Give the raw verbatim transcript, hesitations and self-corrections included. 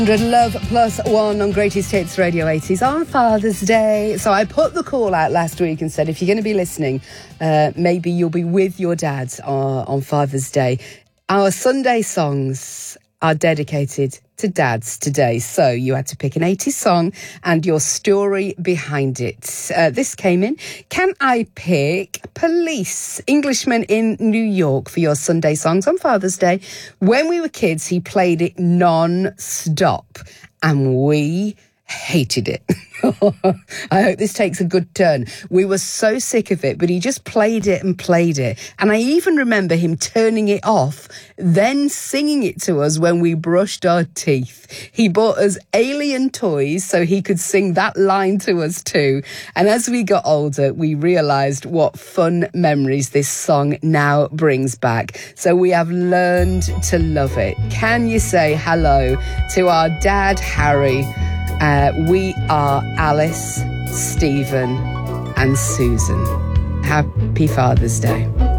Love Plus One on Greatest Hits Radio eighties on Father's Day. So I put the call out last week and said, if you're going to be listening, uh, maybe you'll be with your dad uh, on Father's Day. Our Sunday songs are dedicated to dads today. So you had to pick an eighties song and your story behind it. Uh, this came in. Can I pick Police, Englishman in New York, for your Sunday songs on Father's Day? When we were kids, he played it non-stop and we hated it. I hope this takes a good turn. We were so sick of it, but he just played it and played it. And I even remember him turning it off, then singing it to us when we brushed our teeth. He bought us alien toys so he could sing that line to us too. And as we got older, we realised what fun memories this song now brings back. So we have learned to love it. Can you say hello to our dad, Harry? Uh, we are Alice, Stephen and Susan. Happy Father's Day.